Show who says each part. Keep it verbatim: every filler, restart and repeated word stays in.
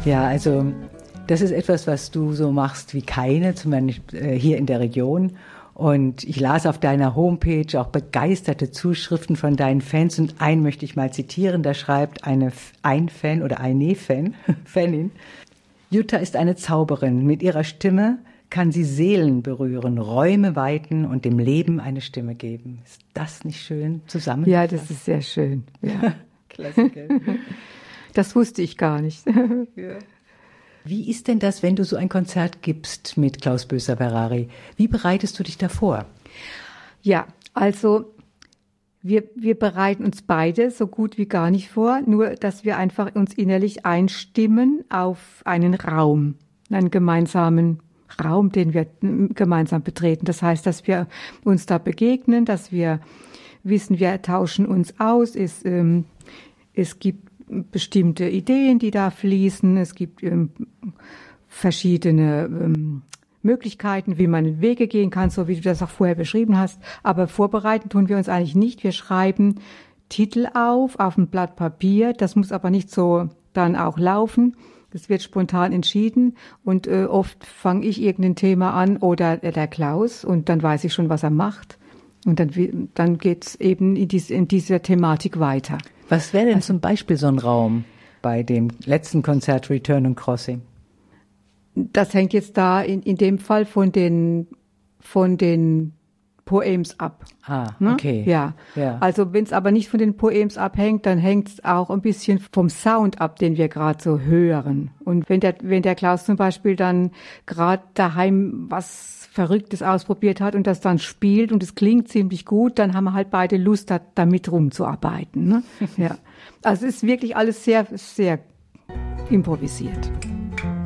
Speaker 1: Ja, also das ist etwas, was du so machst wie keine, zumindest äh, hier in der Region. Und ich las auf deiner Homepage auch begeisterte Zuschriften von deinen Fans. Und einen möchte ich mal zitieren, da schreibt eine, ein Fan oder eine Fan, Fanin: Jutta ist eine Zauberin. Mit ihrer Stimme kann sie Seelen berühren, Räume weiten und dem Leben eine Stimme geben. Ist das nicht schön zusammen?
Speaker 2: Ja, das ist sehr schön. Ja.
Speaker 1: Klassiker.
Speaker 2: Das wusste ich gar nicht.
Speaker 1: Ja. Wie ist denn das, wenn du so ein Konzert gibst mit Klaus Böser-Ferrari? Wie bereitest du dich davor?
Speaker 2: Ja, also wir, wir bereiten uns beide so gut wie gar nicht vor, nur dass wir einfach uns innerlich einstimmen auf einen Raum, einen gemeinsamen Raum, den wir gemeinsam betreten. Das heißt, dass wir uns da begegnen, dass wir wissen, wir tauschen uns aus. Es, ähm, es gibt bestimmte Ideen, die da fließen. Es gibt ähm, verschiedene ähm, Möglichkeiten, wie man Wege gehen kann, so wie du das auch vorher beschrieben hast. Aber vorbereiten tun wir uns eigentlich nicht. Wir schreiben Titel auf, auf ein Blatt Papier. Das muss aber nicht so dann auch laufen. Das wird spontan entschieden und äh, oft fange ich irgendein Thema an oder äh, der Klaus und dann weiß ich schon, was er macht. Und dann, dann geht's eben in, dies, in dieser Thematik weiter.
Speaker 1: Was wäre denn
Speaker 2: also,
Speaker 1: zum Beispiel so ein Raum bei dem letzten Konzert Return and Crossing?
Speaker 2: Das hängt jetzt da in, in dem Fall von den, von den Poems ab.
Speaker 1: Ah,
Speaker 2: ne?
Speaker 1: okay.
Speaker 2: Ja.
Speaker 1: ja.
Speaker 2: Also wenn es aber nicht von den Poems abhängt, dann hängt es auch ein bisschen vom Sound ab, den wir gerade so hören. Und wenn der, wenn der Klaus zum Beispiel dann gerade daheim was Verrücktes ausprobiert hat und das dann spielt und es klingt ziemlich gut, dann haben wir halt beide Lust, da, damit rumzuarbeiten. Ne? Ja. Also es ist wirklich alles sehr, sehr improvisiert.